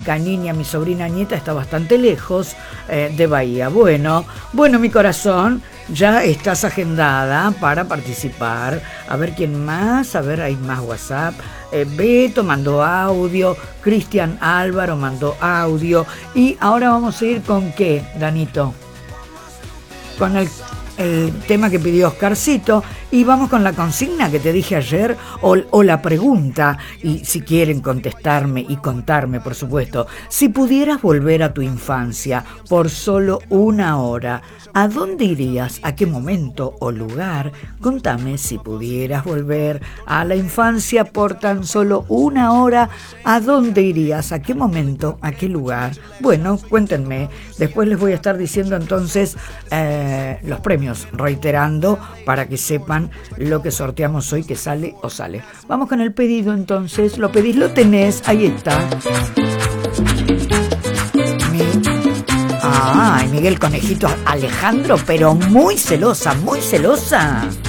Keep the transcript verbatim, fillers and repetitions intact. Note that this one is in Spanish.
hija, niña, mi sobrina, nieta está bastante lejos eh, de Bahía. Bueno, bueno, mi corazón, ya estás agendada para participar. A ver quién más, a ver, hay más WhatsApp. Eh, Beto mandó audio, Cristian Álvaro mandó audio. Y ahora vamos a ir con qué, Danito. Con el, el tema que pidió Oscarcito. Y vamos con la consigna que te dije ayer, o, o la pregunta, y si quieren contestarme y contarme, por supuesto, si pudieras volver a tu infancia por solo una hora, ¿a dónde irías? ¿A qué momento o lugar? Contame, si pudieras volver a la infancia por tan solo una hora, ¿a dónde irías? ¿A qué momento? ¿A qué lugar? Bueno, cuéntenme. Después les voy a estar diciendo entonces eh, los premios, reiterando para que sepan lo que sorteamos hoy, que sale o sale. Vamos con el pedido entonces. Lo pedís, lo tenés, ahí está. Mi... Ay, Miguel Conejito Alejandro, pero muy celosa, muy celosa.